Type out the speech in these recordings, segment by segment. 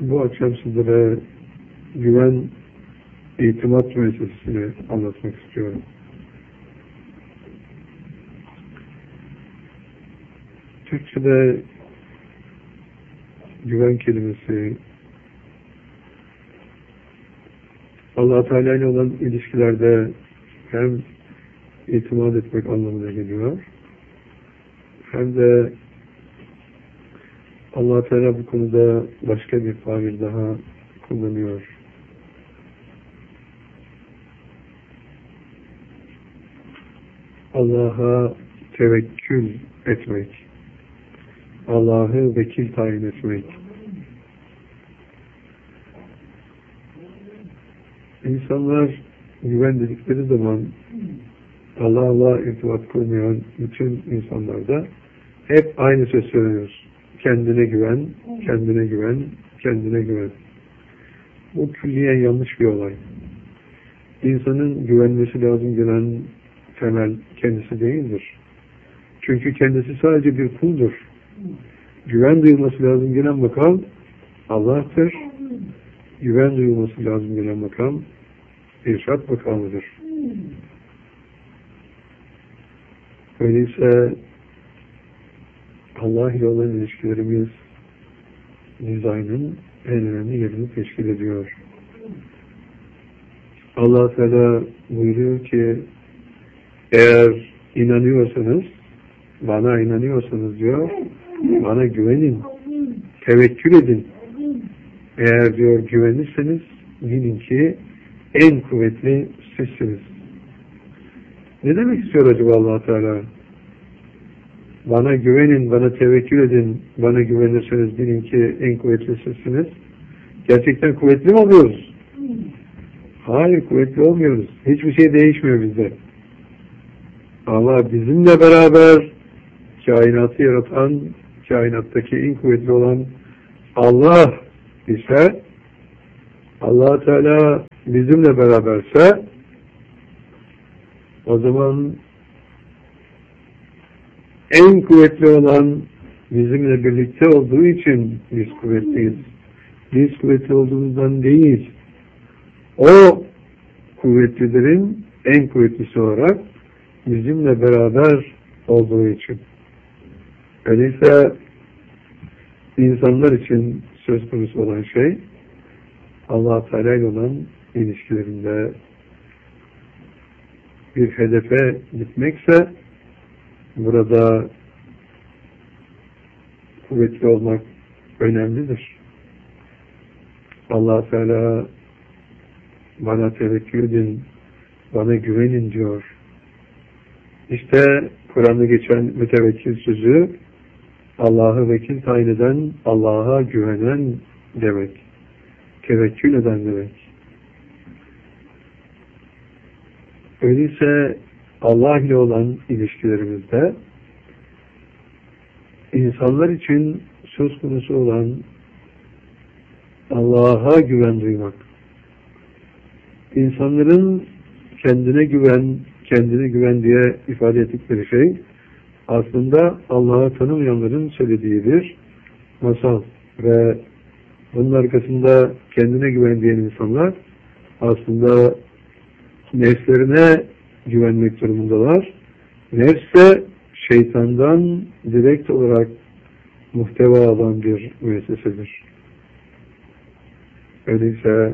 Bu akşam sizlere güven itimat meselesini anlatmak istiyorum. Türkçe'de güven kelimesi Allah Teala ile olan ilişkilerde hem itimat etmek anlamına geliyor, hem de Allah Teala bu konuda başka bir tabir daha kullanıyor. Allah'a tevekkül etmek, Allah'ı vekil tayin etmek. İnsanlar güven dedikleri zaman Allah'la irtibat kurmayan bütün insanlarda hep aynı söz söylüyoruz. Kendine güven, kendine güven, kendine güven. Bu külliyen yanlış bir olay. İnsanın güvenmesi lazım gelen temel kendisi değildir. Çünkü kendisi sadece bir kuldur. Güven duyulması lazım gelen makam Allah'tır. Güven duyulması lazım gelen makam irşad makamıdır. Öyleyse Allah ile olan ilişkilerimiz dizaynın en önemli yerini teşkil ediyor. Allah Teala buyuruyor ki eğer inanıyorsanız, bana inanıyorsanız diyor, bana güvenin, tevekkül edin. Eğer diyor güvenirseniz bilin ki en kuvvetli sizsiniz. Ne demek istiyor acaba Allah Teala? Bana güvenin, bana tevekkül edin, bana güvenirseniz bilin ki en kuvvetli sizsiniz. Gerçekten kuvvetli mi oluyoruz? Hayır, kuvvetli olmuyoruz. Hiçbir şey değişmiyor bizde. Ama bizimle beraber kainatı yaratan, kainattaki en kuvvetli olan Allah ise, Allah Teala bizimle beraberse, o zaman en kuvvetli olan bizimle birlikte olduğu için biz kuvvetliyiz. Biz kuvvetli olduğumuzdan değil, o kuvvetlilerin en kuvvetlisi olarak bizimle beraber olduğu için. Öyleyse insanlar için söz konusu olan şey Allah Teala ile olan ilişkilerinde bir hedefe gitmekse burada kuvvetli olmak önemlidir. Allah Teala bana tevekkül edin, bana güvenin diyor. İşte Kur'an'da geçen mütevekkil sözü Allah'ı vekil tayin eden, Allah'a güvenen demek. Tevekkül eden demek. Öyleyse Allah ile olan ilişkilerimizde insanlar için söz konusu olan Allah'a güven duymak. İnsanların kendine güven diye ifade ettikleri şey aslında Allah'ı tanımayanların söylediği bir masal ve bunun arkasında kendine güven diyen insanlar aslında nefslerine güvenmek durumundalar. Nefs de şeytandan direkt olarak muhteva alan bir müessesedir. Öyleyse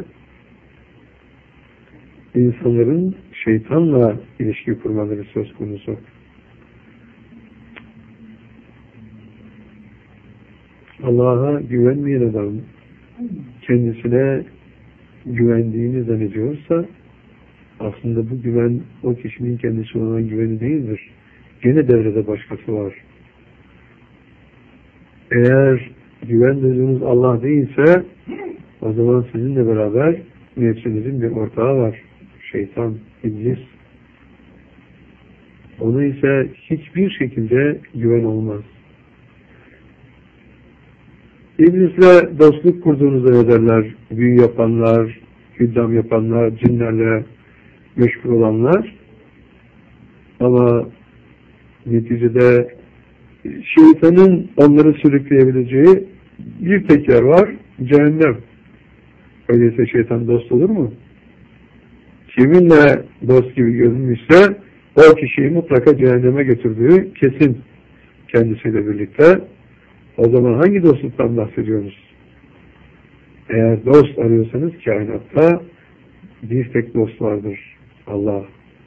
insanların şeytanla ilişki kurmaları söz konusu. Allah'a güvenmeyen adam kendisine güvendiğini zannediyorsa aslında bu güven o kişinin kendisi olan güveni değildir. Gene devrede başkası var. Eğer güven duyduğunuz Allah değilse o zaman sizinle beraber nefsinizin bir ortağı var. Şeytan, iblis. Ona ise hiçbir şekilde güven olmaz. İblisle dostluk kurduğunuzda ne derler? Büyü yapanlar, hüddam yapanlar, cinlerle meşgul olanlar. Ama neticede şeytanın onları sürükleyebileceği bir tek yer var. cehennem. Öyleyse şeytan dost olur mu? Kiminle dost gibi görünmüşse o kişiyi mutlaka cehenneme götürdüğü kesin kendisiyle birlikte. O zaman hangi dostluktan bahsediyoruz? Eğer dost arıyorsanız kainatta bir tek dost vardır. Allah.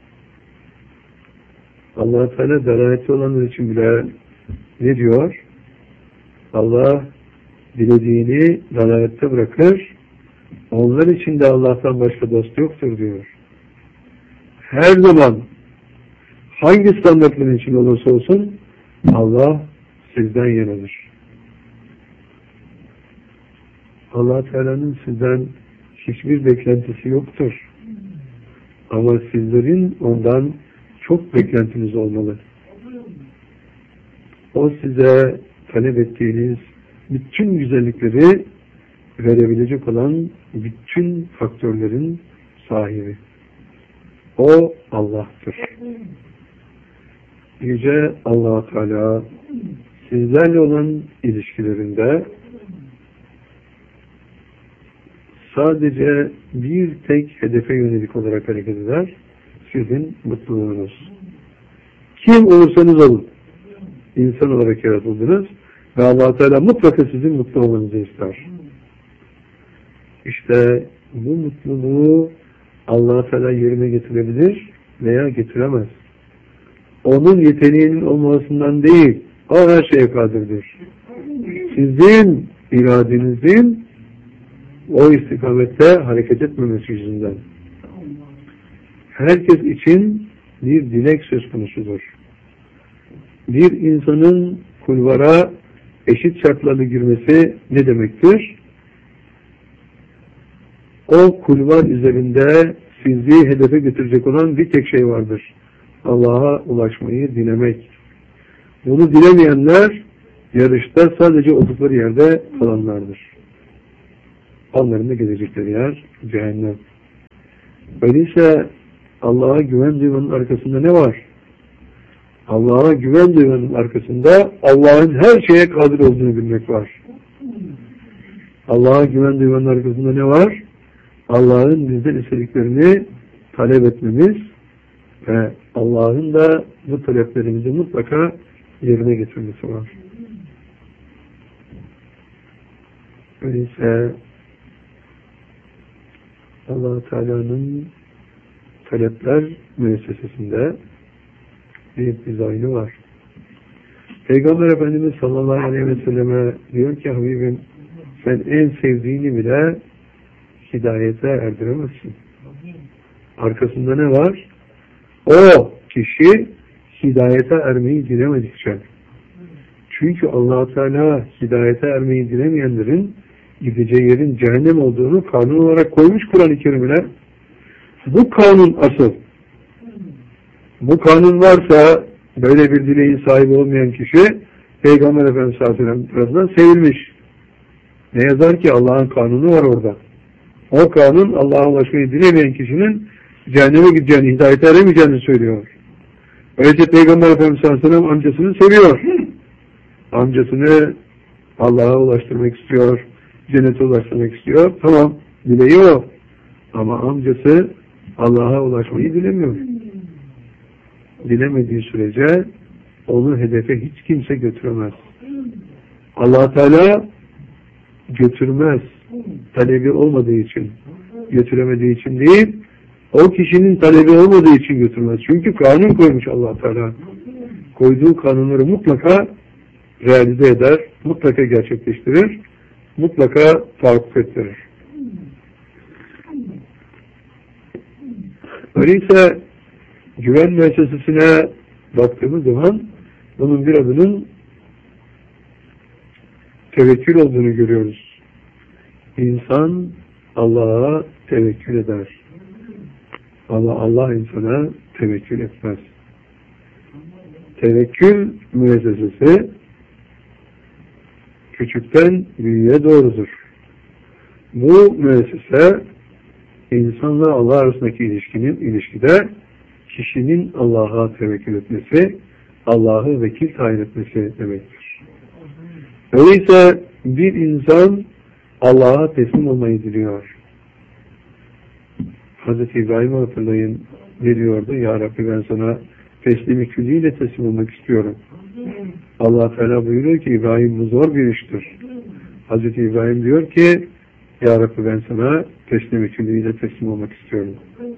Allah-u Teala dalaleti olanlar için bile ne diyor? Allah dilediğini dalalette bırakır. Onlar için de Allah'tan başka dost yoktur diyor. Her zaman hangi standartların için olursa olsun Allah sizden yanadır. Allah Teala'nın sizden hiçbir beklentisi yoktur. Ama sizlerin ondan çok beklentiniz olmalı. O size talep ettiğiniz bütün güzellikleri verebilecek olan bütün faktörlerin sahibi. O Allah'tır. Yüce Allah-u Teala sizlerle olan ilişkilerinde sadece bir tek hedefe yönelik olarak hareket eder. Sizin mutluluğunuz. Kim olursanız olun. İnsan olarak yaratıldınız ve Allah-u Teala mutlaka sizin mutlu olmanızı ister. İşte bu mutluluğu Allah-u Teala yerine getirebilir veya getiremez. Onun yeteneğinin olmasından değil, o her şeye kadirdir. Sizin iradenizin o istikamette hareket etmemesi yüzünden. Herkes için bir dilek söz konusudur. Bir insanın kulvara eşit şartlarla girmesi ne demektir? O kulvar üzerinde sizi hedefe götürecek olan bir tek şey vardır. Allah'a ulaşmayı dilemek. Bunu dilemeyenler yarışta sadece oldukları yerde kalanlardır. Onların da gelecekleri yer cehennem. Öyleyse Allah'a güven duymanın arkasında ne var? Allah'a güven duymanın arkasında Allah'ın her şeye kadir olduğunu bilmek var. Allah'a güven duymanın arkasında ne var? Allah'ın bizden istediklerini talep etmemiz ve Allah'ın da bu taleplerimizi mutlaka yerine getirmesi var. Öyleyse Allah-u Teala'nın talepler müessesesinde bir dizaynı var. Peygamber Efendimiz sallallahu aleyhi ve selleme diyor ki Habibim sen en sevdiğini bile hidayete erdiremezsin. Arkasında ne var? O kişi hidayete ermeyi dilemedikçe. Çünkü Allah-u Teala hidayete ermeyi dilemeyenlerin gideceği yerin cehennem olduğunu kanun olarak koymuş Kur'an-ı Kerim'e. Bu kanun asıl. Bu kanun varsa böyle bir dileğin sahibi olmayan kişi Peygamber Efendimiz sallallahu aleyhi ve sellem tarafından sevilmiş. Ne yazar ki Allah'ın kanunu var orada. O kanun Allah'a ulaşmayı dilemeyen kişinin cehenneme gideceğini, hidayete eremeyeceğini söylüyor. Öyleyse Peygamber Efendimiz sallallahu aleyhi ve sellem amcasını seviyor. Amcasını Allah'a ulaştırmak istiyor, cennete ulaştırmak istiyor. Tamam, dileği o. Ama amcası Allah'a ulaşmayı dilemiyor. Dilemediği sürece onu hedefe hiç kimse götüremez. Allah Teala götürmez. Talebi olmadığı için, götüremediği için değil, o kişinin talebi olmadığı için götürmez. Çünkü kanun koymuş Allah Teala. Koyduğu kanunları mutlaka realize eder, mutlaka gerçekleştirir, mutlaka tahakkuk ettirir. Öyleyse güven müessesesine baktığımız zaman bunun bir adının tevekkül olduğunu görüyoruz. İnsan Allah'a tevekkül eder. Allah insana tevekkül etmez. Tevekkül müessesesi küçükten büyüğe doğrudur. Bu müessese insanla Allah arasındaki ilişkide kişinin Allah'a tevekkül etmesi, Allah'ı vekil tayin etmesi demektir. Öyleyse bir insan Allah'a teslim olmayı diliyor. Hazreti İbrahim'i hatırlayın, ne diyordu? Ya Rabbi, ben sana teslimi külliyle teslim olmak istiyorum. Allah Teala buyuruyor ki İbrahim, bu zor bir iştir. Hazreti İbrahim diyor ki Ya Rabbi, ben sana teslimi külliyle teslim olmak istiyorum.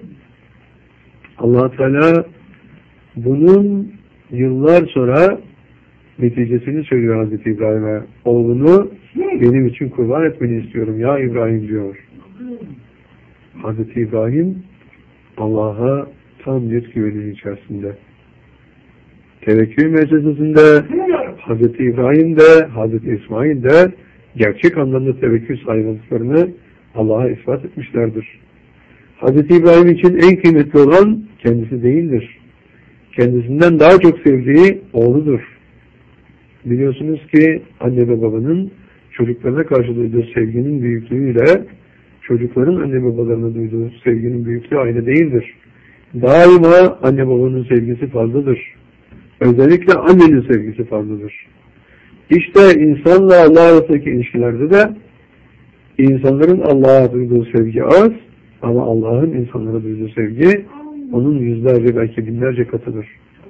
Allah Teala bunun yıllar sonra neticesini söylüyor Hazreti İbrahim'e. Oğlunu benim için kurban etmeni istiyorum ya İbrahim diyor. Hazreti İbrahim Allah'a tam bir güvenin içerisinde. Tevekkül meclisinde Hazreti İbrahim de Hazreti İsmail de gerçek anlamda tevekkül sahibi olduklarını Allah'a ispat etmişlerdir. Hazreti İbrahim için en kıymetli olan kendisi değildir. Kendisinden daha çok sevdiği oğludur. Biliyorsunuz ki anne ve babanın çocuklarına karşı duyduğu sevginin büyüklüğüyle çocukların anne babalarına duyduğu sevginin büyüklüğü aynı değildir. Daima anne babanın sevgisi fazladır. Özellikle annenin sevgisi fazladır. İşte insanla Allah arasındaki ilişkilerde de insanların Allah'a duyduğu sevgi az ama Allah'ın insanlara duyduğu sevgi onun yüzlerce belki binlerce katıdır.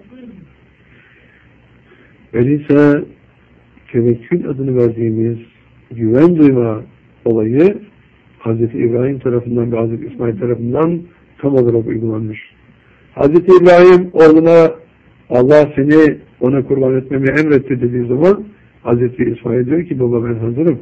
Öyleyse tevekkül adını verdiğimiz güven duyma olayı Hz. İbrahim tarafından ve Hz. İsmail tarafından tam olarak uygulanmış. Hz. İbrahim oğluna Allah seni ona kurban etmemi emretti dediği zaman Hz. İsmail diyor ki baba ben hazırım.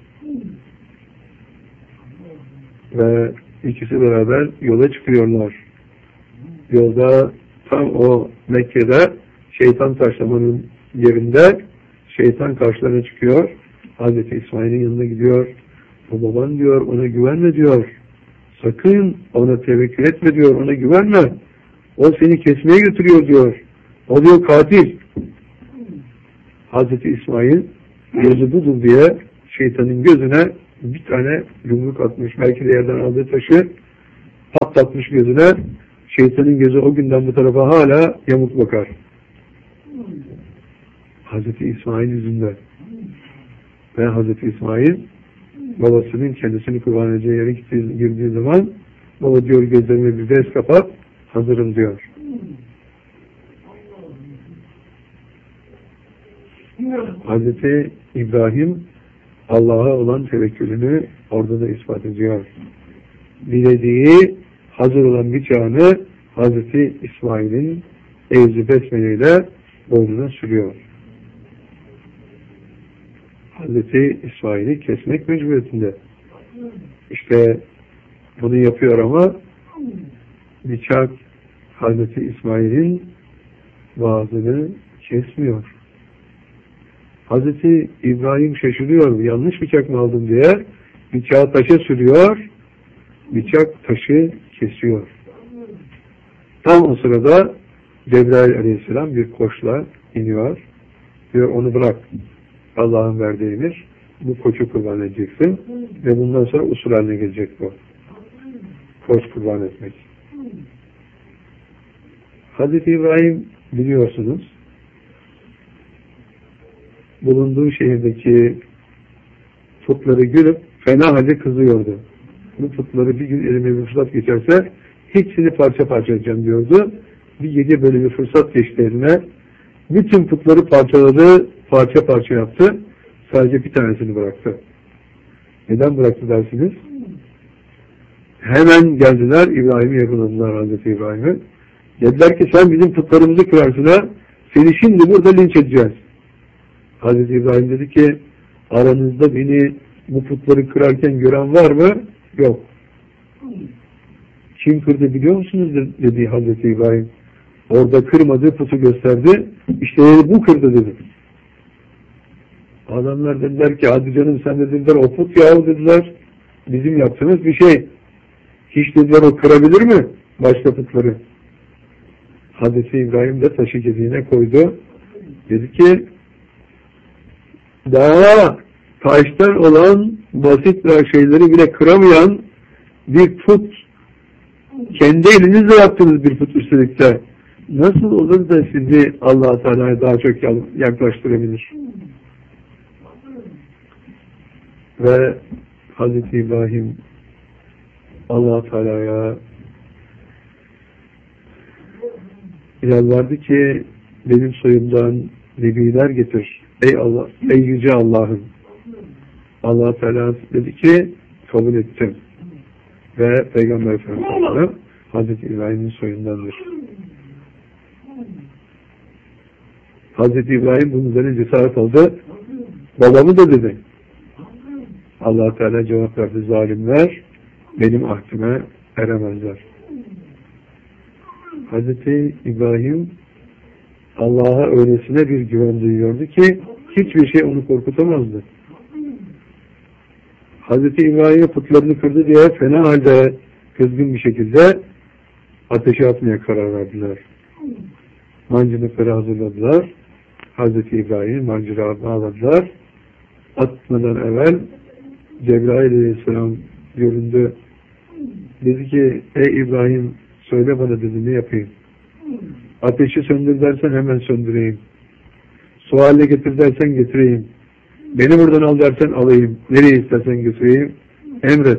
Ve ikisi beraber yola çıkıyorlar. Yolda tam o Mekke'de şeytan taşlamanın yerinde şeytan karşılarına çıkıyor. Hz. İsmail'in yanına gidiyor. O baban diyor ona güvenme diyor. Sakın ona tevekkül etme diyor. Ona güvenme. O seni kesmeye götürüyor diyor. O diyor katil. Hz. İsmail gözü budur diye şeytanın gözüne bir tane yumruk atmış. Belki de yerden aldığı taşı patlatmış gözüne. Şeytanın gözü o günden bu tarafa hala yamuk bakar. Hz. İsmail yüzünden. Ve Hz. İsmail babasının kendisini kurban edeceği yere girdiği zaman baba diyor gözlerime bir bez kapat hazırım diyor. Hz. İbrahim Allah'a olan tevekkülünü orada da ispat ediyor. Dilediği hazır olan bıçağını Hz. İsmail'in evzi besmeleyle boynuna sürüyor. Hz. İsmail'i kesmek mecburiyetinde. İşte bunu yapıyor ama bıçak Hz. İsmail'in boğazını kesmiyor. Hz. İbrahim şaşırıyor. Yanlış bıçak mı aldım diye bıçağı taşa sürüyor. Bıçak taşı kesiyor. Tam o sırada Cebrail aleyhisselam bir koçla iniyor. Diyor onu bırak. Allah'ın verdiği emir. Bu koçu kurban edeceksin. Ve bundan sonra usul haline gelecek bu. Koç kurban etmek. Hazreti İbrahim biliyorsunuz bulunduğu şehirdeki putları görüp fena halde kızıyordu. Bu putları bir gün elime bir fırsat geçerse hepsini parça parça edeceğim diyordu. Bir gece böyle bir fırsat geçti eline. Bütün putları parçaladı, parça parça yaptı. Sadece bir tanesini bıraktı. Neden bıraktı dersiniz? Hemen geldiler, İbrahim'i yakaladılar Hazreti İbrahim'i. Dediler ki sen bizim putlarımızı kırarsın ha, seni şimdi burada linç edeceğiz. Hazreti İbrahim dedi ki aranızda beni bu putları kırarken gören var mı? Yok. Kim kırdı biliyor musunuz dedi Hazreti İbrahim. Orada kırmadığı putu gösterdi. İşte bu kırdı dedi. Adamlar dediler ki hadi canım sen de dediler o put yahu dediler. Bizim yaptığımız bir şey. Hiç dediler o kırabilir mi? Başka putları. Hazreti İbrahim de taşı gediğine koydu. Dedi ki daha taştan olan basit şeyleri bile kıramayan bir put, kendi elinizle yaptığınız bir put üstelik de nasıl olur da sizi Allah-u Teala'ya daha çok yaklaştırabilir? Ve Hazreti İbrahim Allah Teala'ya yalvardı ki benim soyumdan nebiler getir. Ey Allah, ey yüce Allah'ım. Allah Teala dedi ki kabul ettim. Ve Peygamber Efendimiz Hazreti İbrahim'in soyundandır. Hazreti İbrahim bunun üzerine cesaret aldı. Babamı da dedi. Allah Teala cevap verdi. Zalimler benim ahdime eremezler. Hazreti İbrahim Allah'a öylesine bir güven duyuyordu ki hiçbir şey onu korkutamazdı. Hazreti İbrahim'e putlarını kırdı diye fena halde kızgın bir şekilde ateşe atmaya karar verdiler. Mancınıkları hazırladılar. Hazreti İbrahim mancınıklarını bağladılar. Atmadan evvel Cebrail Aleyhisselam göründü. Dedi ki ey İbrahim söyle bana dedi ne yapayım? Ateşi söndür dersen hemen söndüreyim. Su haline getir dersen getireyim. Beni buradan al dersen alayım. Nereye istersen götüreyim. Emret.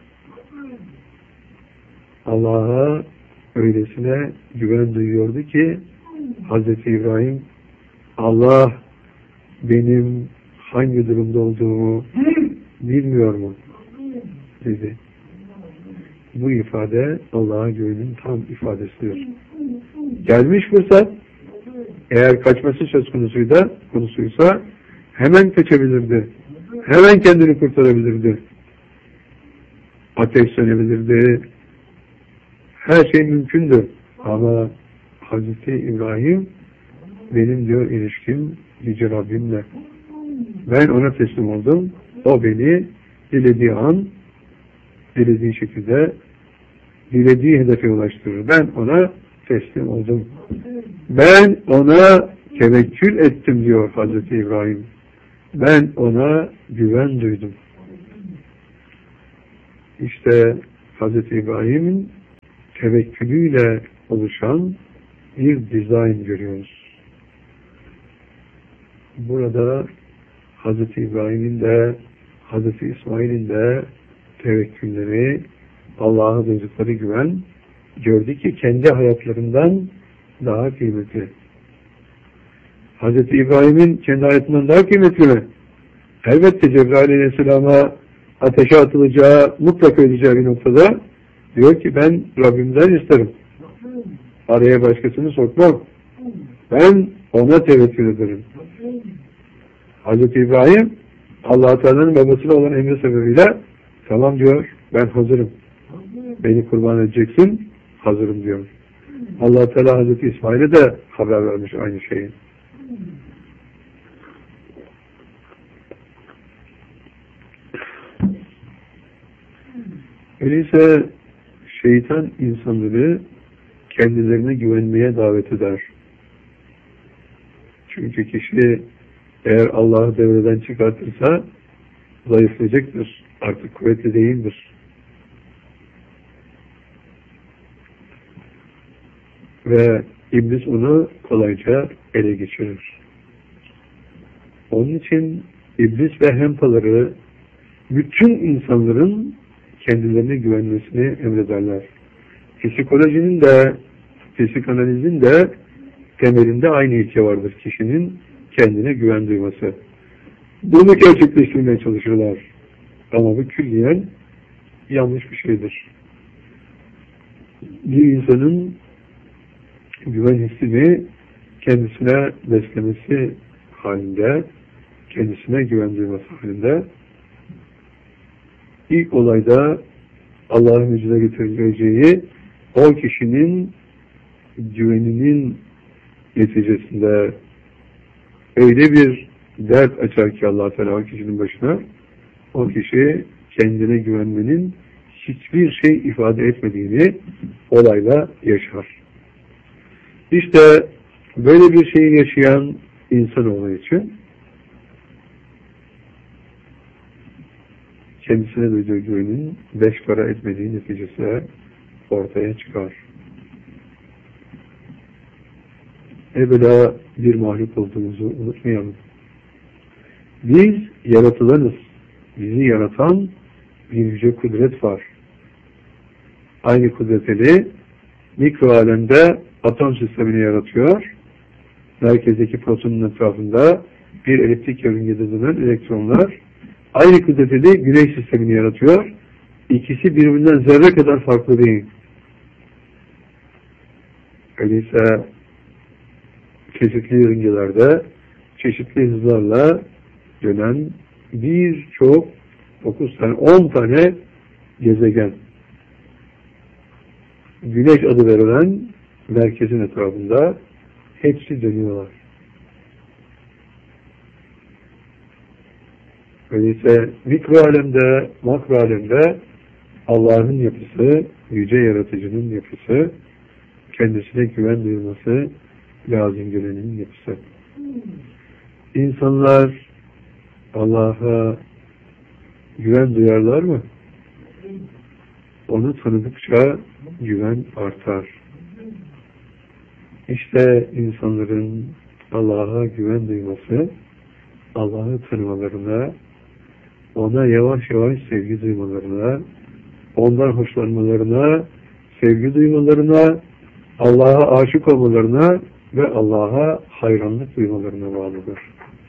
Allah'a öylesine güven duyuyordu ki Hazreti İbrahim Allah benim hangi durumda olduğumu bilmiyor mu? Dedi. Bu ifade Allah'a güvenin tam ifadesidir. Gelmiş fırsat eğer kaçması söz konusuysa hemen kaçabilirdi. Hemen kendini kurtarabilirdi. Ateş sönebilirdi. Her şey mümkündü. Ama Hazreti İbrahim benim diyor ilişkim Yüce Rabbimle. Ben ona teslim oldum. O beni dilediği an, dilediği şekilde, dilediği hedefe ulaştırır. Ben ona teslim oldum. Ben ona tevekkül ettim diyor Hazreti İbrahim. Ben ona güven duydum. İşte Hazreti İbrahim'in tevekkülüyle oluşan bir dizayn görüyoruz. Burada Hazreti İbrahim'in de Hazreti İsmail'in de tevekkülleri, Allah'a duydukları güven gördü ki kendi hayatlarından daha kıymetli. Hazreti İbrahim'in kendi hayatından daha kıymetli mi? Elbette Cebrail Aleyhisselam'a ateşe atılacağı, mutlaka öleceği bir noktada diyor ki ben Rabbimden isterim. Araya başkasını sokmam. Ben ona tevekkül ederim. Hazreti İbrahim Allah-u Teala'nın babasıyla olan emri sebebiyle tamam diyor, ben hazırım. Beni kurban edeceksin, hazırım diyor. Allah-u Teala Hazreti İsmail'e de haber vermiş aynı şeyi. Öyleyse şeytan insanları kendilerine güvenmeye davet eder. Çünkü kişi eğer Allah'ı devreden çıkartırsa zayıflayacaktır. Artık kuvvetli değildir. Ve iblis onu kolayca ele geçirir. Onun için iblis ve hempaları bütün insanların kendilerine güvenmesini emrederler. Psikolojinin de, psikanalizin de temelinde aynı ilke vardır. Kişinin kendine güven duyması. Bunu gerçekleştirmeye çalışırlar. Ama bu külliyen yanlış bir şeydir. Bir insanın güven hissini kendisine beslemesi halinde, kendisine güven duyması halinde ilk olayda Allah'ın yüzüne getireceği o kişinin güveninin neticesinde öyle bir dert açar ki Allah Teala o kişinin başına, o kişi kendine güvenmenin hiçbir şey ifade etmediğini olayla yaşar. İşte böyle bir şeyi yaşayan insanoğlu için kendisine duyduğu güvenin beş para etmediği neticesi ortaya çıkar. Evvela bir mahluk olduğumuzu unutmayalım. Biz yaratılanız. Bizi yaratan bir yüce kudret var. Aynı kudreteli mikro alemde atom sistemini yaratıyor. Merkezdeki protonun etrafında bir eliptik yörüngede dönen elektronlar aynı kudreteli güneş sistemini yaratıyor. İkisi birbirinden zerre kadar farklı değil. Öyleyse çeşitli yörüngelerde çeşitli hızlarla dönen birçok 9 tane 10 tane gezegen, güneş adı verilen merkezin etrafında hepsi dönüyorlar. Öyleyse mikro alemde, makro alemde Allah'ın yapısı, yüce yaratıcının yapısı, kendisine güven duyması lazım gelenin yapısı. İnsanlar Allah'a güven duyarlar mı? Onu tanıdıkça güven artar. İşte insanların Allah'a güven duyması, Allah'ı tanımalarına, ona yavaş yavaş sevgi duymalarına, ondan hoşlanmalarına, sevgi duymalarına, Allah'a aşık olmalarına ve Allah'a hayranlık duymalarına bağlıdır.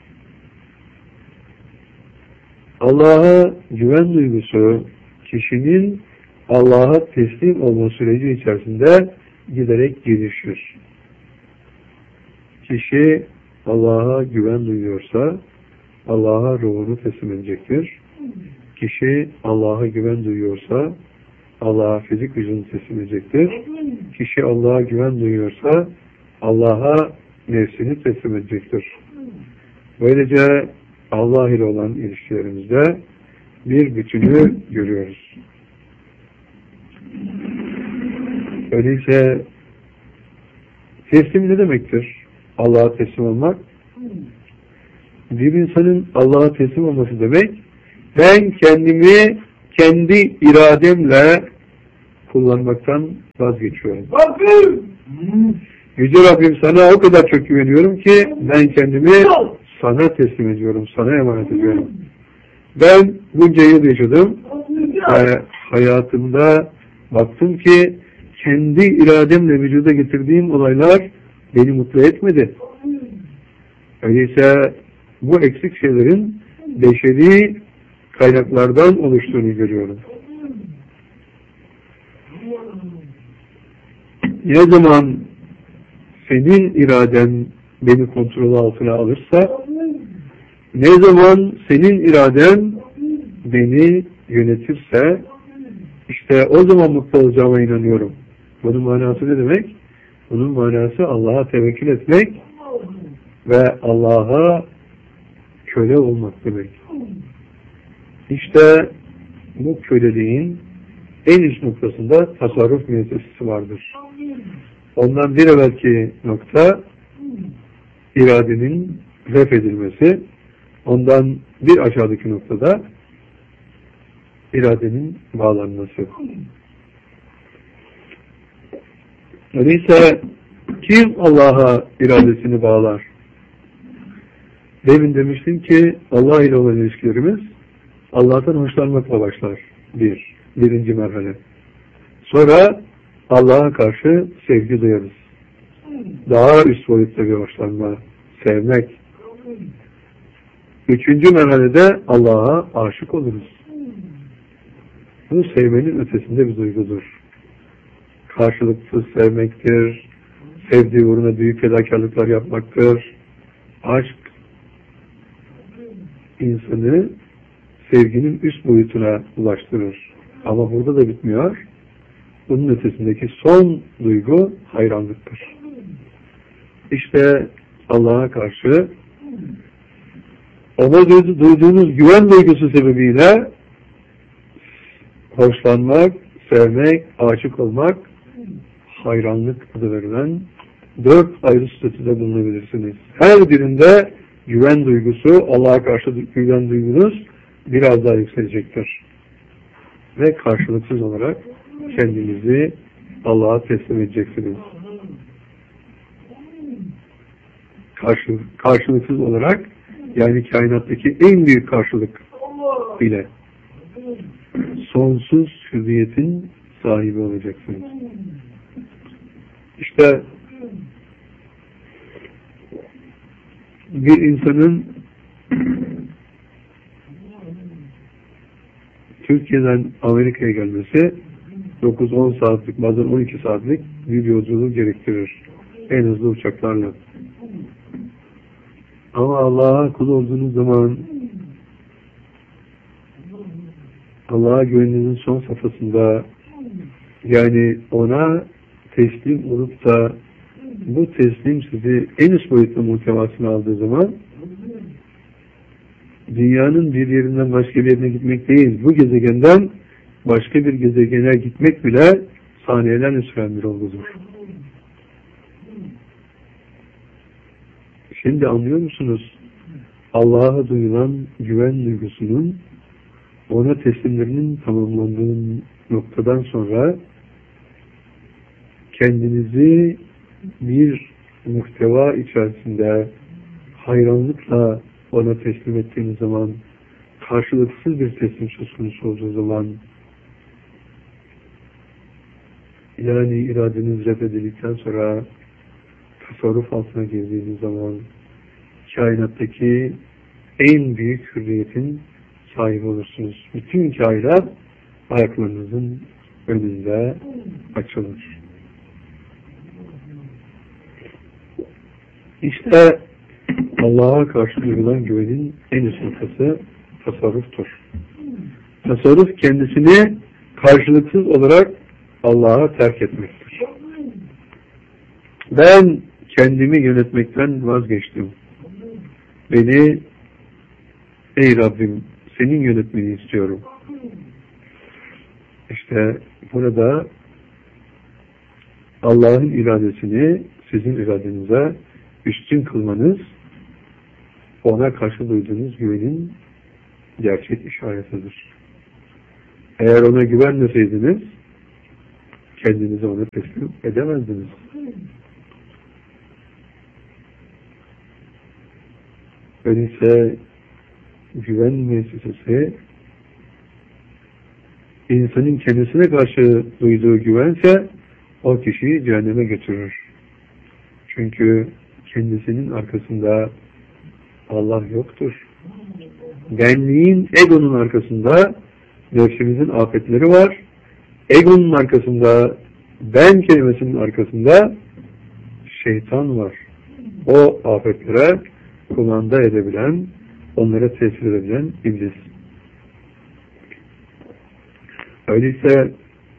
Allah'a güven duygusu kişinin Allah'a teslim olma süreci içerisinde giderek gelişir. Kişi Allah'a güven duyuyorsa Allah'a ruhunu teslim edecektir. Kişi Allah'a güven duyuyorsa Allah'a fizik gücünü teslim edecektir. Kişi Allah'a güven duyuyorsa Allah'a nefsini teslim edecektir. Böylece Allah ile olan ilişkilerimizde bir bütünü görüyoruz. Öyleyse teslim ne demektir? Allah'a teslim olmak. Bir insanın Allah'a teslim olması demek, ben kendimi kendi irademle kullanmaktan vazgeçiyorum. Yüce Rabbim, sana o kadar çok güveniyorum ki ben kendimi sana teslim ediyorum, sana emanet ediyorum. Ben bunca yıl yaşadım ve hayatımda baktım ki kendi irademle vücuda getirdiğim olaylar beni mutlu etmedi. Öyleyse bu eksik şeylerin beşeri kaynaklardan oluştuğunu görüyorum. Ne zaman senin iraden beni kontrol altına alırsa, ne zaman senin iraden beni yönetirse, işte o zaman mutlu olacağıma inanıyorum. Bunun manası ne demek? Bunun manası Allah'a tevekkül etmek ve Allah'a köle olmak demek. İşte bu köleliğin en üst noktasında tasarruf müessesesi vardır. Ondan bir evvelki nokta iradenin ref edilmesi, ondan bir aşağıdaki noktada iradenin bağlanması. Öyleyse kim Allah'a iradesini bağlar? Demin demiştim ki Allah ile olan ilişkilerimiz Allah'tan hoşlanmakla başlar. Birinci merhale. Sonra Allah'a karşı sevgi duyarız. Daha üst boyutta bir hoşlanma, sevmek. Üçüncü merhalede Allah'a aşık oluruz. Bu sevmenin ötesinde bir duygudur. Karşılıksız sevmektir, sevdiği uğruna büyük fedakarlıklar yapmaktır. Aşk, insanı sevginin üst boyutuna ulaştırır. Ama burada da bitmiyor. Bunun ötesindeki son duygu hayranlıktır. İşte Allah'a karşı ona duyduğunuz güven duygusu sebebiyle hoşlanmak, sevmek, aşık olmak, hayranlık adı verilen 4 ayrı statüde bulunabilirsiniz. Her birinde güven duygusu, Allah'a karşı güven duygunuz biraz daha yükselecektir. Ve karşılıksız olarak kendinizi Allah'a teslim edeceksiniz. Karşılıksız olarak, yani kainattaki en büyük karşılık ile. sonsuz hürriyetin sahibi olacaksınız. İşte bir insanın Türkiye'den Amerika'ya gelmesi 9-10 saatlik, bazen 12 saatlik bir yolculuğu gerektirir. En hızlı uçaklarla. Ama Allah'a kul olduğunuz zaman, Allah'a güveninizin son safhasında, yani ona teslim olup da bu teslim sizi en üst boyutlu muhtevasını aldığı zaman, dünyanın bir yerinden başka bir yerine gitmek değil, bu gezegenden başka bir gezegene gitmek bile saniyelerle süren bir olgudur. Şimdi anlıyor musunuz? Allah'a duyulan güven duygusunun, ona teslimlerinin tamamlandığı noktadan sonra kendinizi bir muhteva içerisinde hayranlıkla ona teslim ettiğiniz zaman, karşılıksız bir teslim söz konusu olduğu zaman, yani iradeniz reddedildikten sonra tasarruf altına girdiğiniz zaman kainattaki en büyük hürriyetin sahibi olursunuz. Bütün kainat ayaklarınızın önünde açılır. İşte Allah'a karşı duyulan güvenin en üst noktası tasarruftur. Tasarruf kendisini karşılıksız olarak Allah'a terk etmektir. Ben kendimi yönetmekten vazgeçtim. Beni, ey Rabbim, senin yönetmeni istiyorum. İşte burada Allah'ın iradesini sizin iradenize üstün kılmanız, ona karşı duyduğunuz güvenin gerçek işaretidir. Eğer ona güvenmeseydiniz, kendinizi ona teslim edemezdiniz. Öyleyse güven müessesesi insanın kendisine karşı duyduğu güvense o kişiyi cehenneme götürür. Çünkü kendisinin arkasında Allah yoktur. Benliğin, egonun arkasında nefsimizin afetleri var. Egonun arkasında, ben kelimesinin arkasında şeytan var. O afetlere kumanda edebilen, onlara tesir edebilen iblis. Öyleyse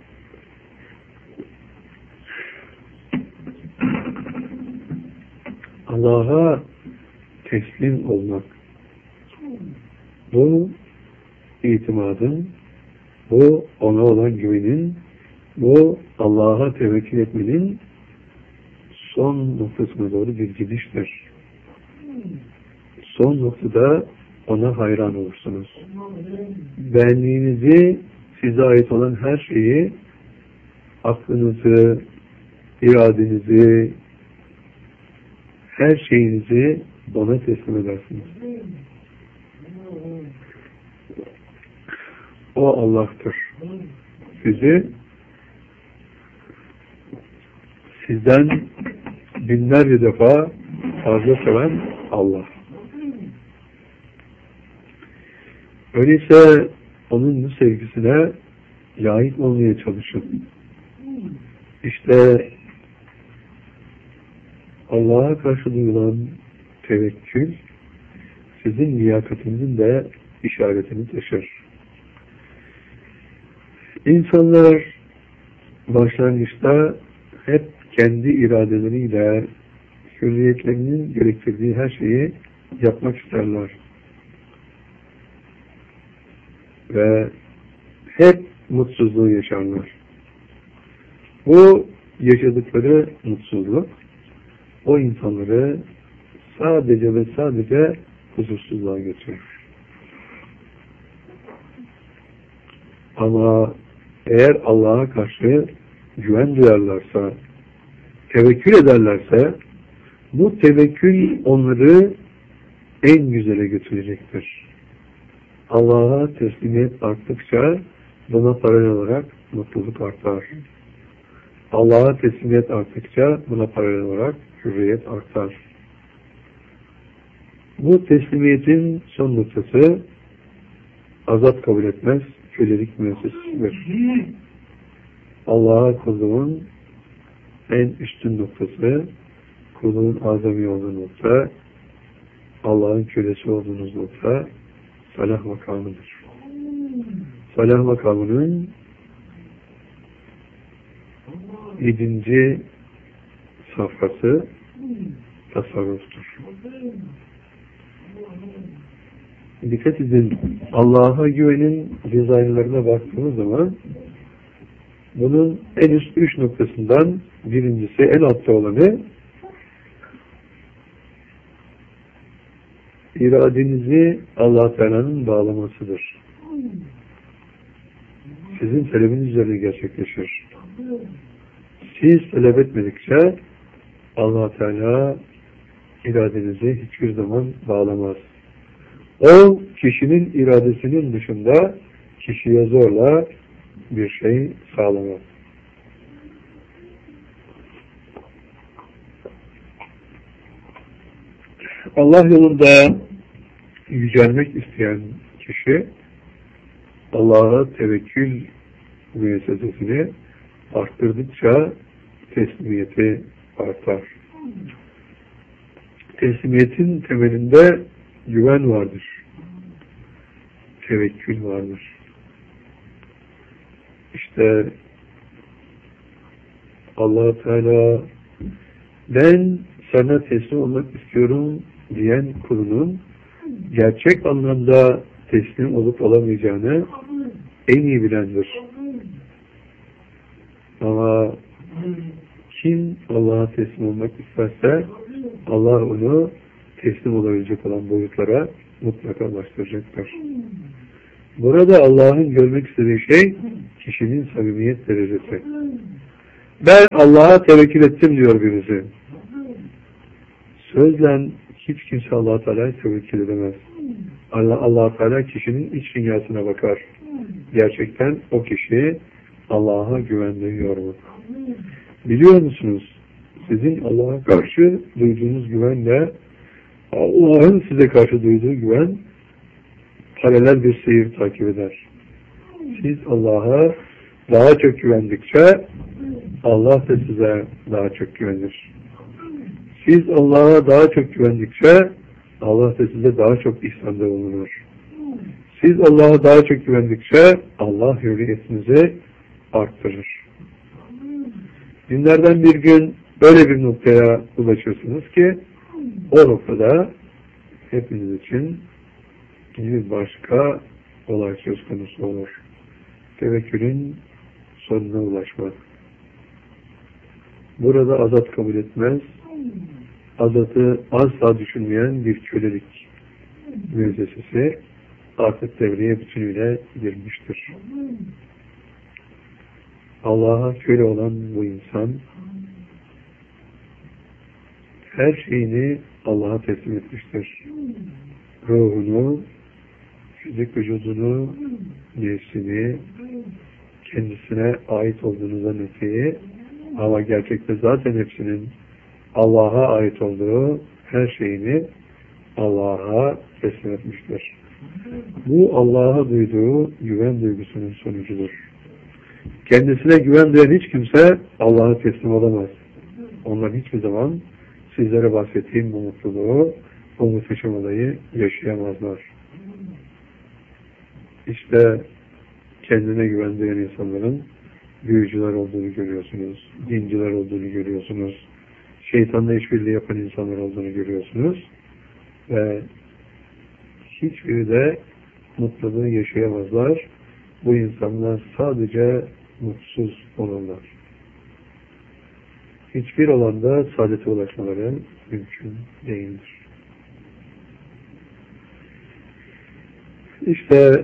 Allah'a teslim olmak, bu itimadın, bu ona olan güvenin, bu Allah'a tevekkül etmenin son noktasına doğru bir gidiştir. Son noktada ona hayran olursunuz. Benliğinizi, size ait olan her şeyi, aklınızı, iradenizi, her şeyinizi ona teslim edersiniz. O Allah'tır. Sizi sizden binlerce defa fazla seven Allah. Öyleyse onun bu sevgisine layık olmaya çalışın. İşte Allah'a karşı duyulan tevekkül sizin liyakatinizin de işaretini taşır. İnsanlar başlangıçta hep kendi iradeleriyle hürriyetlerinin gerektirdiği her şeyi yapmak isterler. Ve hep mutsuzluğu yaşarlar. Bu yaşadıkları mutsuzluk o insanları sadece ve sadece huzursuzluğa götürür. Ama eğer Allah'a karşı güven duyarlarsa, tevekkül ederlerse, bu tevekkül onları en güzele götürecektir. Allah'a teslimiyet arttıkça buna paralel olarak mutluluk artar. Allah'a teslimiyet arttıkça buna paralel olarak hürriyet artar. Bu teslimiyetin son noktası azat kabul etmez, kölelik müessesesidir. Allah'a kulluğun en üstün noktası, kulluğun azami olduğu nokta, Allah'ın kölesi olduğunuz nokta, salah makamıdır. Salah makamının 7. safhası tasarruftur. Dikkat edin, Allah'a güvenin dizaynlarına baktığımız zaman bunun en üst 3 noktasından birincisi, en altta olanı iradenizi Allah Teala'nın bağlamasıdır. Sizin talebiniz üzerine gerçekleşir. Siz talep etmedikçe Allah Teala iradenizi hiçbir zaman bağlamaz. O kişinin iradesinin dışında kişiye zorla bir şey sağlamaz. Allah yolunda yücelmek isteyen kişi Allah'a tevekkül müessesesini arttırdıkça teslimiyeti artar. Teslimiyetin temelinde güven vardır. Tevekkül vardır. İşte Allah-u Teala ben sana teslim olmak istiyorum diyen kulunun gerçek anlamda teslim olup olamayacağını en iyi bilendir. Ama kim Allah'a teslim olmak isterse Allah onu teslim olabilecek olan boyutlara mutlaka ulaştıracaktır. Burada Allah'ın görmek istediği şey kişinin samimiyet derecesi. Ben Allah'a tevekkül ettim diyor birisi. Sözle hiç kimse Allah-u Teala'ya tevekkül edemez. Allah-u Teala kişinin iç dünyasına bakar. Gerçekten o kişi Allah'a güvenmiyor mu? Biliyor musunuz? Sizin Allah'a karşı duyduğunuz güvenle Allah'ın size karşı duyduğu güven paralel bir seyir takip eder. Siz Allah'a daha çok güvendikçe Allah da size daha çok güvenir. Siz Allah'a daha çok güvendikçe Allah da size daha çok ihsanda bulunur. Siz Allah'a daha çok güvendikçe Allah hürriyetinizi arttırır. Günlerden bir gün böyle bir noktaya ulaşırsınız ki o noktada hepiniz için bir başka olay söz konusu olur. Tevekkülün sonuna ulaşmak. Burada azat kabul etmez, azatı asla düşünmeyen bir kölelik müessesesi artık devreye bütünüyle girmiştir. Allah'a köle olan bu insan her şeyini Allah'a teslim etmiştir. Ruhunu, fizik vücudunu, nefsini, kendisine ait olduğunu zannettiği ama gerçekte zaten hepsinin Allah'a ait olduğu her şeyini Allah'a teslim etmiştir. Bu Allah'a duyduğu güven duygusunun sonucudur. Kendisine güven duyan hiç kimse Allah'a teslim olamaz. Onlar hiçbir zaman sizlere bahsettiğim bu mutluluğu, bu muhteşem olayı yaşayamazlar. İşte kendine güven duyan insanların büyücüler olduğunu görüyorsunuz, dinciler olduğunu görüyorsunuz, şeytanla işbirliği yapan insanlar olduğunu görüyorsunuz ve hiçbiri de mutluluğu yaşayamazlar. Bu insanlar sadece mutsuz olurlar. Hiçbir alanda saadete ulaşmaları mümkün değildir. İşte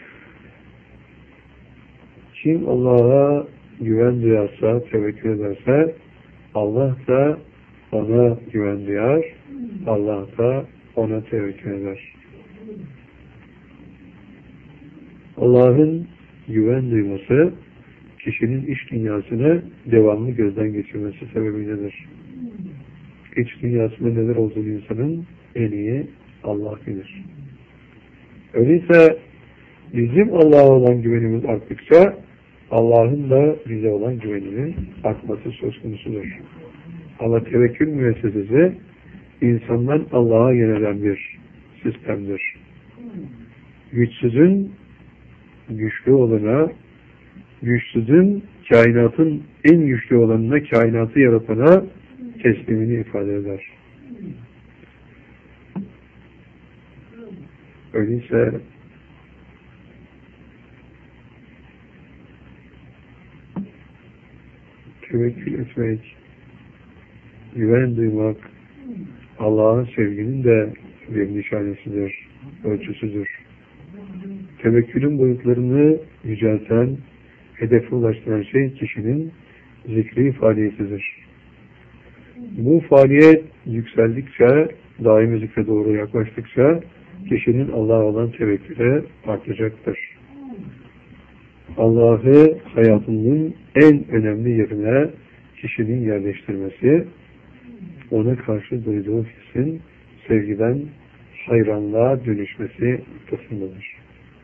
kim Allah'a güven duyarsa, tevekkül ederse Allah da ona güven duyar, Allah da ona tevekkül eder. Allah'ın güven duyması kişinin iç dünyasını devamlı gözden geçirmesi sebebiyledir. İç dünyasında neler olduğunu insanın en iyi Allah bilir. Öyleyse bizim Allah'a olan güvenimiz arttıkça Allah'ın da bize olan güveninin artması söz konusudur. Ama tevekkül müessesesi insandan Allah'a yönelen bir sistemdir. Güçsüzün güçlü olana, güçsüzün kainatın en güçlü olanına, kainatı yaratana teslimini ifade eder. Öyleyse tevekkül etmek, güven duymak, Allah'ın sevginin de bir nişanesidir, ölçüsüdür. Tevekkülün boyutlarını yücelten, hedefe ulaştıran şey kişinin zikri faaliyetidir. Bu faaliyet yükseldikçe, daimi zikre doğru yaklaştıkça kişinin Allah'a olan tevekkülü artacaktır. Allah'ı hayatının en önemli yerine kişinin yerleştirmesi, ona karşı duyduğu hissin sevgiden hayranlığa dönüşmesi kısmındadır.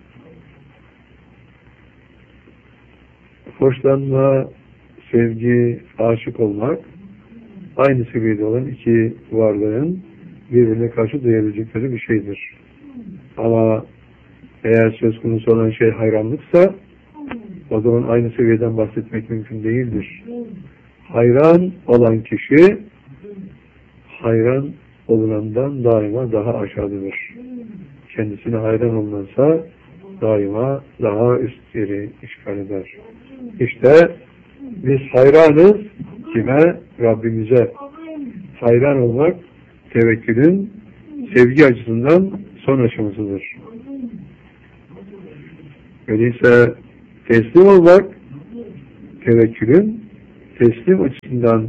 Hoşlanma, sevgi, aşık olmak aynı seviyede olan iki varlığın birbirine karşı duyabilecekleri bir şeydir. Ama eğer söz konusu olan şey hayranlıksa o zaman aynı seviyeden bahsetmek mümkün değildir. Hayran olan kişi hayran olunandan daima daha aşağıdadır. Kendisine hayran olunansa daima daha üst yeri işgal eder. İşte biz hayranız kime? Rabbimize. Hayran olmak tevekkülün sevgi açısından son aşamasıdır. Öyleyse teslim olmak tevekkülün teslim açısından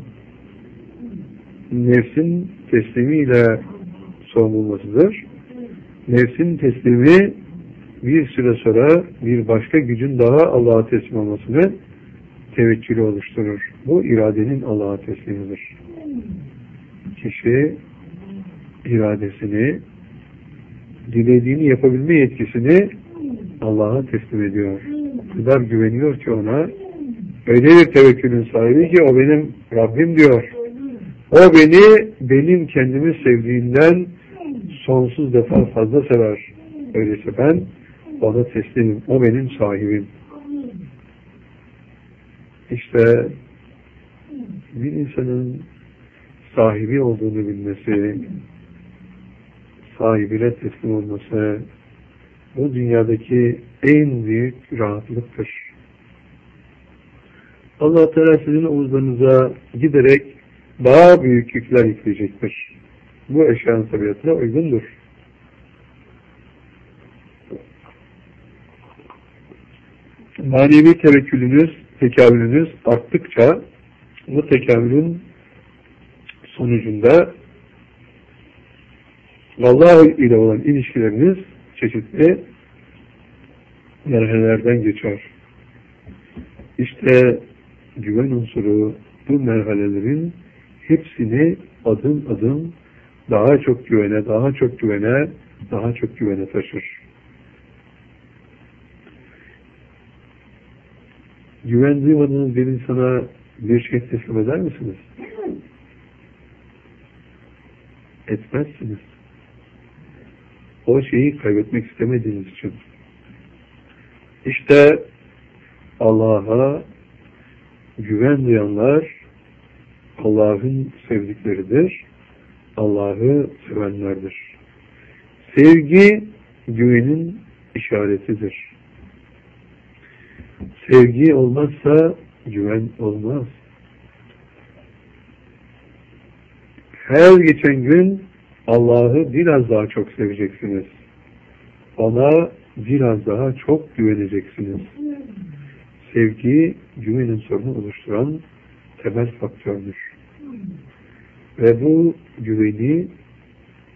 nefsin teslimiyle son bulmasıdır. Nefsin teslimi bir süre sonra bir başka gücün daha Allah'a teslim olmasını tevekkülü oluşturur. Bu iradenin Allah'a teslimidir. Kişi iradesini, dilediğini yapabilme yetkisini Allah'a teslim ediyor. O kadar güveniyor ki ona, öyle bir tevekkülün sahibi ki o benim Rabbim diyor. O beni benim kendimi sevdiğinden sonsuz defa fazla sever. Öyleyse ben ona teslimim. O benim sahibim. İşte bir insanın sahibi olduğunu bilmesi, sahibine teslim olması bu dünyadaki en büyük rahatlıktır. Allah Teala sizin omuzlarınıza giderek daha büyük yükler yükleyecektir. Bu eşyanın tabiatına uygundur. Manevi tevekkülünüz, tekamülünüz arttıkça bu tekamülün sonucunda Allah ile olan ilişkileriniz çeşitli merhalelerden geçer. İşte güven unsuru bu merhalelerin hepsini adım adım daha çok güvene, daha çok güvene, daha çok güvene taşır. Güven duymadığınız bir insana bir şey teslim eder misiniz? Etmezsiniz. O şeyi kaybetmek istemediğiniz için. İşte Allah'a güven duyanlar Allah'ın sevdikleridir. Allah'ı sevenlerdir. Sevgi güvenin işaretidir. Sevgi olmazsa güven olmaz. Her geçen gün Allah'ı biraz daha çok seveceksiniz. Ona biraz daha çok güveneceksiniz. Sevgi, güvenin sorunu oluşturan temel faktördür. Ve bu güveni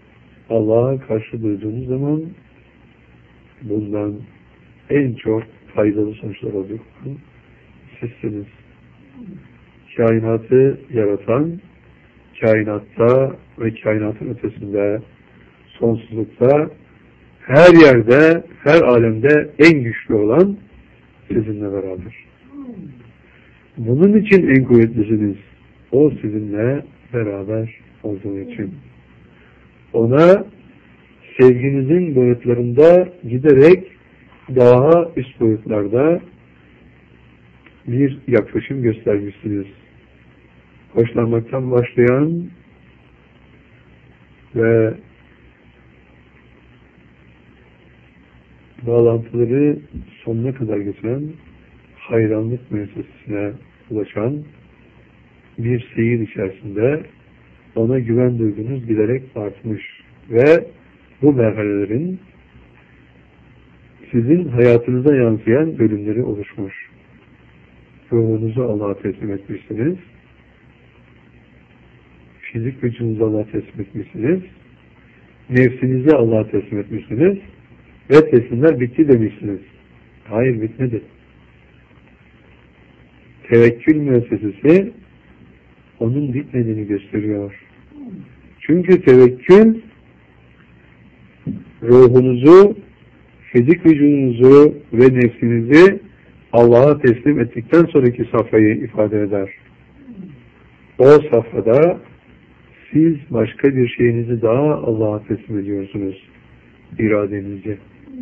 Allah'a karşı duyduğunuz zaman bundan en çok faydalı sonuçlar olacak. Sizsiniz. Kainatı yaratan, kainatta ve kainatın ötesinde, sonsuzlukta, her yerde, her alemde en güçlü olan sizinle beraber. Bunun için en kuvvetlisiniz. O sizinle beraber olduğu için. Ona sevginizin boyutlarında giderek daha üst boyutlarda bir yaklaşım göstermişsiniz. Hoşlanmaktan başlayan ve bağlantıları sonuna kadar getiren hayranlık müessesesine ulaşan bir seyir içerisinde ona güven duygunuz giderek artmış ve bu merhalelerin sizin hayatınıza yansıyan bölümleri oluşmuş. Ruhunuzu Allah'a teslim etmişsiniz. Fizik gücünüzü Allah'a teslim etmişsiniz. Nefsinizi Allah'a teslim etmişsiniz. Ve teslimler bitti demişsiniz. Hayır, bitmedi. Tevekkül müessesesi onun bitmediğini gösteriyor. Çünkü tevekkül ruhunuzu, fizik vücudunuzu ve nefsinizi Allah'a teslim ettikten sonraki safhayı ifade eder. O safhada siz başka bir şeyinizi daha Allah'a teslim ediyorsunuz. İradenizi.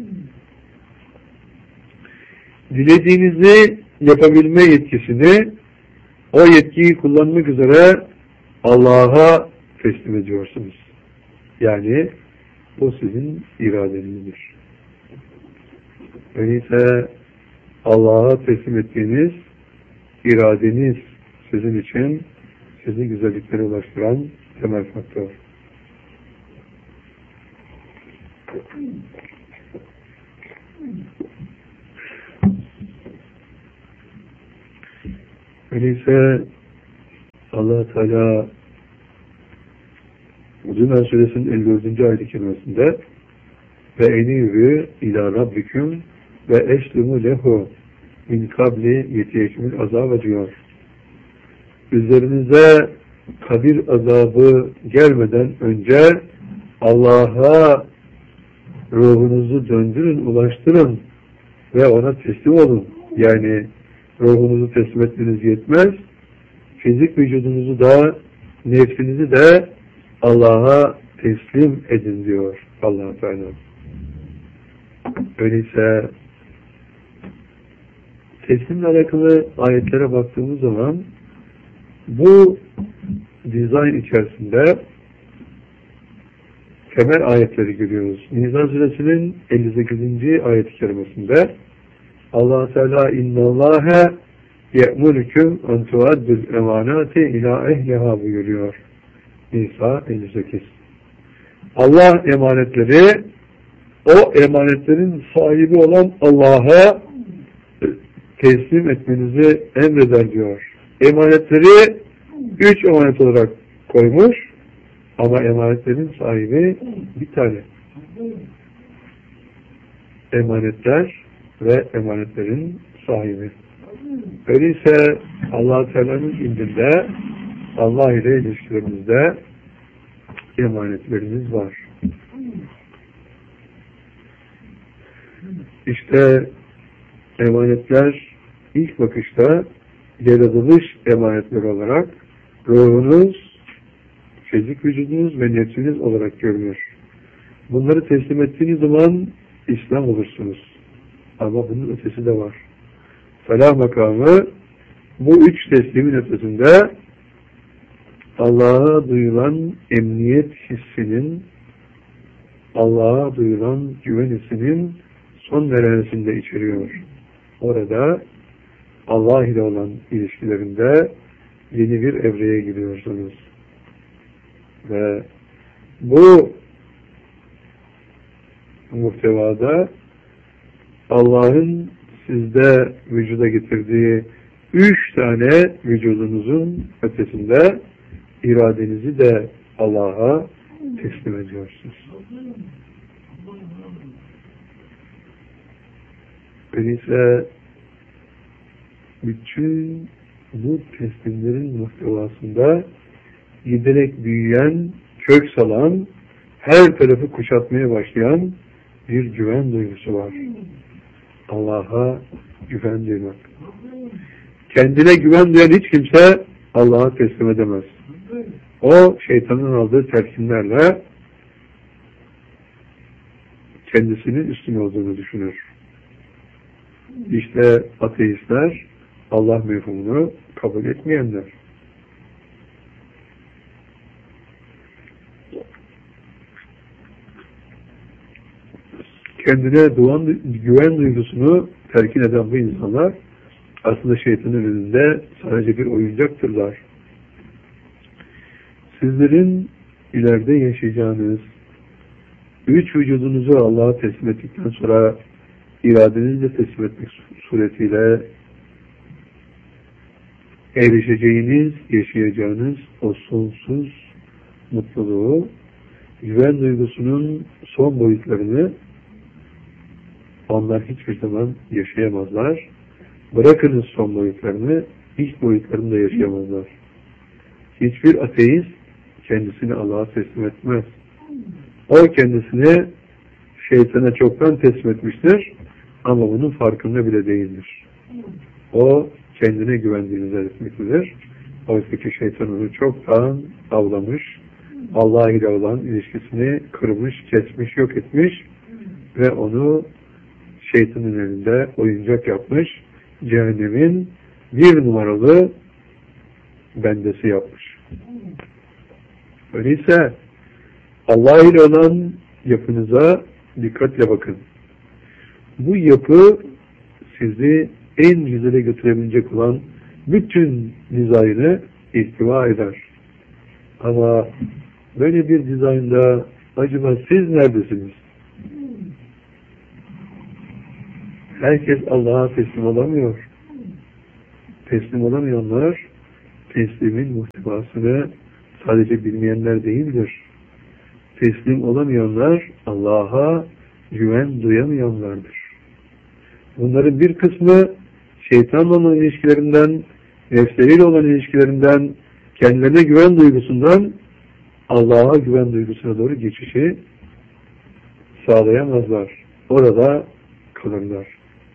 Dilediğinizi yapabilme yetkisini, o yetkiyi kullanmak üzere Allah'a teslim ediyorsunuz. Yani o sizin iradenizdir. Öyleyse Allah'a teslim ettiğiniz iradeniz sizin için sizi güzelliklere ulaştıran temel faktör. Öyleyse Allah-u Teala Zümer Suresinin 54. ayet-i kerimesinde ve enîbû ilâ rabbiküm ve eslimû lehu min kabli yetiyekümül azâbe diyor. Üzerinize kabir azabı gelmeden önce Allah'a ruhunuzu döndürün, ulaştırın ve ona teslim olun. Yani ruhunuzu teslim etmeniz yetmez. Fizik vücudunuzu da, nefsinizi de Allah'a teslim edin diyor Allah-u Teala. Öyleyse teslimle alakalı ayetlere baktığımız zaman bu dizayn içerisinde temel ayetleri görüyoruz. Nisa Suresinin 58. ayet-i kerimesinde Allah-u Teala innallâhe ye'murüküm en tuaddül emanâti ilâ ehliha buyuruyor. Nisa 58. Allah emanetleri o emanetlerin sahibi olan Allah'a teslim etmenizi emreder diyor. Emanetleri 3 emanet olarak koymuş ama emanetlerin sahibi bir tane. Emanetler ve emanetlerin sahibi. Öyleyse Allah-u Teala'nın indinde Allah ile ilişkilerimizde emanetlerimiz var. İşte emanetler ilk bakışta yaratılış emanetleri olarak ruhunuz, fizik vücudunuz ve nefsiniz olarak görünür. Bunları teslim ettiğiniz zaman İslam olursunuz. Ama bunun ötesi de var. Felah makamı bu 3 teslimin ötesinde Allah'a duyulan emniyet hissinin, Allah'a duyulan güven hissinin son merhalesinde içeriyor. Orada Allah ile olan ilişkilerinde yeni bir evreye giriyorsunuz. Ve bu muhtevada Allah'ın sizde vücuda getirdiği 3 tane vücudunuzun ötesinde iradenizi de Allah'a teslim ediyorsunuz. Öyleyse bütün bu teslimlerin muhtevasında giderek büyüyen, kök salan, her tarafı kuşatmaya başlayan bir güven duygusu var. Allah'a güven duymak. Kendine güven duyan hiç kimse Allah'a teslim edemez. O şeytanın aldığı telkinlerle kendisinin üstün olduğunu düşünür. İşte ateistler, Allah mefhumunu kabul etmeyenler. Kendine güven duygusunu telkin eden bu insanlar aslında şeytanın önünde sadece bir oyuncaktırlar. Sizlerin ileride yaşayacağınız 3 vücudunuzu Allah'a teslim ettikten sonra iradenizle teslim etmek suretiyle erişeceğiniz, yaşayacağınız o sonsuz mutluluğu, güven duygusunun son boyutlarını onlar hiçbir zaman yaşayamazlar. Bırakınız son boyutlarını, ilk boyutlarını da yaşayamazlar. Hiçbir ateist kendisini Allah'a teslim etmez. O kendisini şeytana çoktan teslim etmiştir ama bunun farkında bile değildir. O kendine güvendiğini zannetmektedir. Oysa ki şeytan onu çoktan avlamış, Allah ile olan ilişkisini kırmış, kesmiş, yok etmiş ve onu şeytanın elinde oyuncak yapmış, cehennemin bir numaralı bendesi yapmış. Öyleyse Allah ile olan yapınıza dikkatle bakın. Bu yapı sizi en güzele götürebilecek olan bütün dizaynı ihtiva eder. Ama böyle bir dizaynda acaba siz neredesiniz? Herkes Allah'a teslim olamıyor. Teslim olamayanlar teslimin muhtevasını sadece bilmeyenler değildir. Teslim olamayanlar Allah'a güven duyamayanlardır. Bunların bir kısmı şeytanla olan ilişkilerinden, nefsleriyle olan ilişkilerinden, kendilerine güven duygusundan Allah'a güven duygusuna doğru geçişi sağlayamazlar. Orada kalırlar.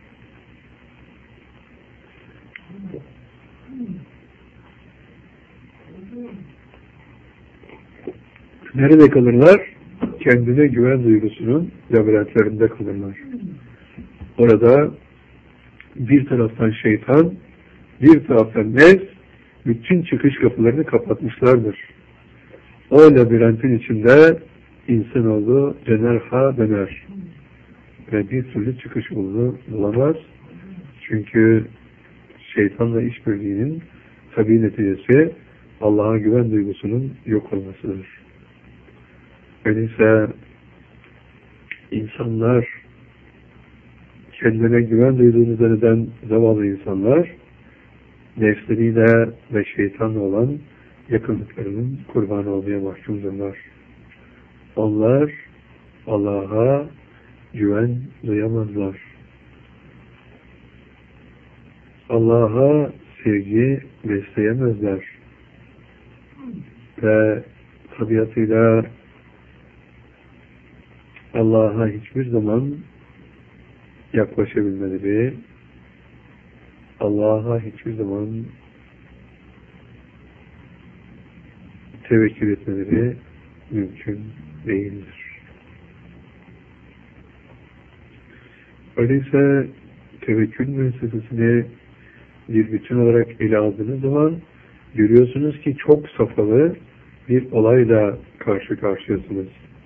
Nerede kalırlar? Kendine güven duygusunun labirentlerinde kalırlar. Orada bir taraftan şeytan, bir taraftan nefs, bütün çıkış kapılarını kapatmışlardır. O labirentin içinde insanoğlu döner ve bir türlü çıkış yolunu bulamaz. Çünkü şeytanla işbirliğinin tabii neticesi Allah'a güven duygusunun yok olmasıdır. Öyleyse insanlar, kendilerine güven duyduğunu zanneden zavallı insanlar, nefsleriyle ve şeytanla olan yakınlıklarının kurbanı olmaya mahkumdurlar. Onlar Allah'a güven duyamazlar. Allah'a sevgi besleyemezler. Ve tabiatıyla Allah'a hiçbir zaman yaklaşabilmeleri, Allah'a hiçbir zaman tevekkül etmeleri mümkün değildir. Öyleyse tevekkül meselesini bir bütün olarak ele aldığınız zaman görüyorsunuz ki çok safhalı bir olayla karşı karşıyasınız.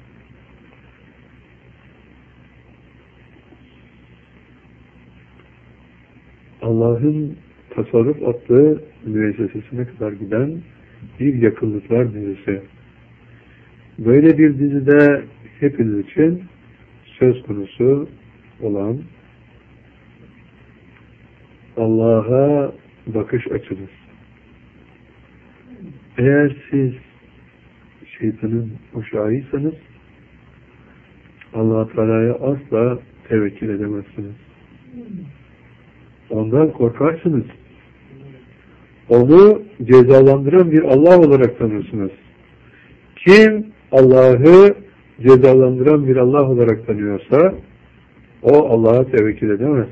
Allah'ın tasarruf attığı müessesesine kadar giden bir yakınlıklar dizisi. Böyle bir dizide hepiniz için söz konusu olan Allah'a bakış açınız. Eğer siz şeytanın uşağıysanız Allah-u Teala'ya asla tevekkül edemezsiniz. Ondan korkarsınız. Onu cezalandıran bir Allah olarak tanırsınız. Kim Allah'ı cezalandıran bir Allah olarak tanıyorsa o Allah'a tevekkül edemez.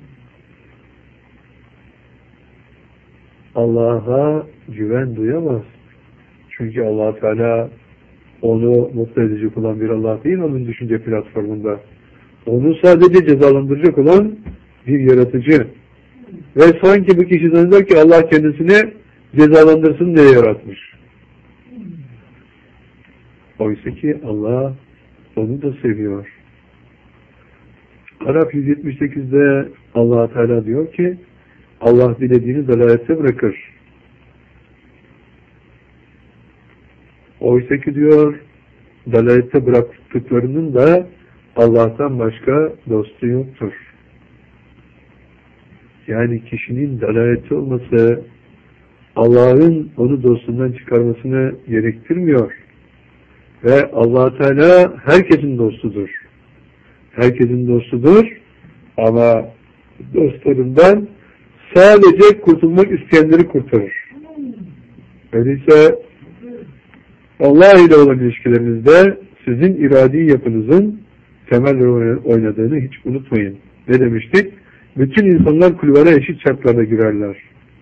Allah'a güven duyamaz. Çünkü Allah Teala onu mutlu edici kılan bir Allah değil onun düşünce platformunda. Onu sadece cezalandıracak olan bir yaratıcı. Ve sanki bu kişi zanneder ki Allah kendisini cezalandırsın diye yaratmış. Oysa ki Allah onu da seviyor. Araf 178'de Allah Teala diyor ki Allah dilediğini dalalette bırakır. Oysa ki diyor dalalette bıraktıklarının da Allah'tan başka dostu yoktur. Yani kişinin dalalette olması Allah'ın onu dostundan çıkarmasını gerektirmiyor. Ve Allah Teala herkesin dostudur. Herkesin dostudur ama dostlarından sadece kurtulmak isteyenleri kurtarır. Öyleyse Allah ile olan ilişkilerinizde sizin iradi yapınızın temel oynadığını hiç unutmayın. Ne demiştik? Bütün insanlar kulvara eşit şartlarda girerler.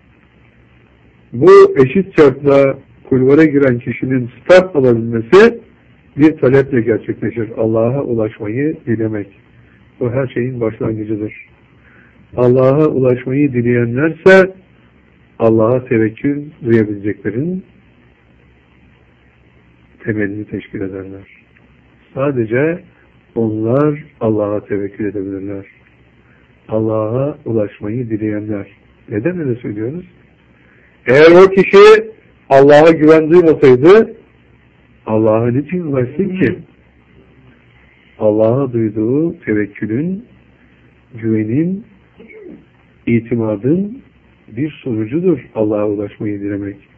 Bu eşit şartla kulvara giren kişinin start alabilmesi bir taleple gerçekleşir. Allah'a ulaşmayı dilemek. O her şeyin başlangıcıdır. Allah'a ulaşmayı dileyenlerse Allah'a tevekkül duyabileceklerin temelini teşkil ederler. Sadece onlar Allah'a tevekkül edebilirler. Allah'a ulaşmayı dileyenler. Neden öyle söylüyoruz? Eğer o kişi Allah'a güven duymasaydı Allah'a niçin ulaşsın ki? Allah'a duyduğu tevekkülün, güvenin, itimadın bir sonucudur Allah'a ulaşmayı dilemek.